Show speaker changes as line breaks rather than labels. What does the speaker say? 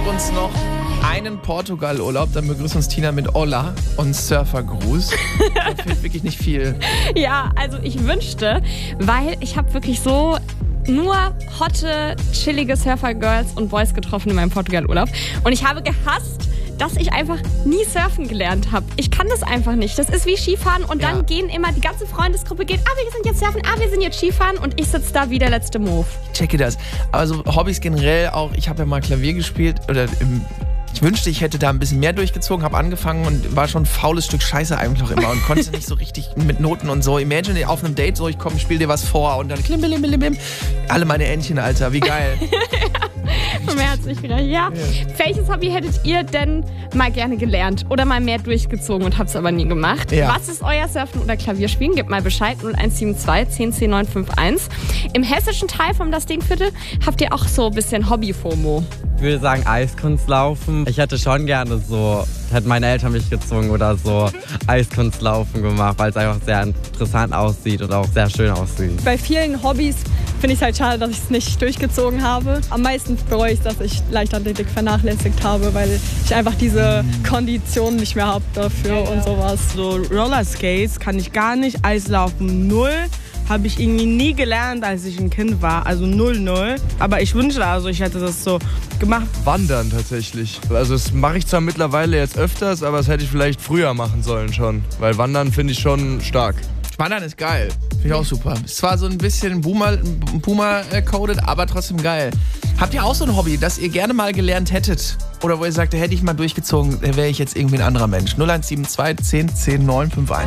Gib uns noch einen Portugal-Urlaub, dann begrüßt uns Tina mit Olla und Surfergruß. Da fehlt wirklich nicht viel.
Ja, also ich wünschte, weil ich habe wirklich so nur hotte, chillige Surfer-Girls und Boys getroffen in meinem Portugal-Urlaub. Und ich habe gehasst, dass ich einfach nie surfen gelernt habe. Ich kann das einfach nicht. Das ist wie Skifahren und dann gehen immer, die ganze Freundesgruppe geht, wir sind jetzt surfen, wir sind jetzt Skifahren und ich sitze da wie der letzte Move.
Ich checke das. Also Hobbys generell auch, ich habe ja mal Klavier gespielt ich wünschte, ich hätte da ein bisschen mehr durchgezogen, habe angefangen und war schon ein faules Stück Scheiße eigentlich auch immer und konnte nicht so richtig mit Noten und so. Imagine auf einem Date so, ich komm, spiel dir was vor und dann klim, blim, blim, blim. Alle meine Entchen, Alter, wie geil.
Mehr hat's nicht gereicht. Ja. Welches Hobby hättet ihr denn mal gerne gelernt oder mal mehr durchgezogen und habt's aber nie gemacht?
Ja.
Was ist euer Surfen- oder Klavierspielen? Gebt mal Bescheid, 0172 10 10 951. Im hessischen Teil vom Das Dingviertel habt ihr auch so ein bisschen Hobby-FOMO.
Ich würde sagen Eiskunstlaufen. Ich hätte schon gerne hätten meine Eltern mich gezwungen oder so Eiskunstlaufen gemacht, weil es einfach sehr interessant aussieht und auch sehr schön aussieht.
Bei vielen Hobbys finde ich es halt schade, dass ich es nicht durchgezogen habe. Am meisten bereue ich, dass ich Leichtathletik vernachlässigt habe, weil ich einfach diese Kondition nicht mehr habe dafür und sowas.
So Rollerskates kann ich gar nicht, Eislaufen 0. Habe ich irgendwie nie gelernt, als ich ein Kind war, also 0. Aber ich wünschte, ich hätte das so gemacht.
Wandern tatsächlich. Also das mache ich zwar mittlerweile jetzt öfters, aber das hätte ich vielleicht früher machen sollen schon. Weil Wandern finde ich schon stark.
Wandern ist geil. Finde ich auch super. Ist zwar so ein bisschen Boomer-coded, aber trotzdem geil. Habt ihr auch so ein Hobby, das ihr gerne mal gelernt hättet? Oder wo ihr sagt, hätte ich mal durchgezogen, wäre ich jetzt irgendwie ein anderer Mensch? 0172 10 10 951.